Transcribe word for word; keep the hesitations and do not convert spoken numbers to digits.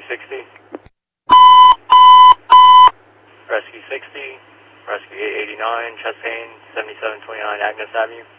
sixty. Rescue sixty. Rescue eight eighty-nine, chest pain, seventy-seven twenty-nine Agnes Avenue.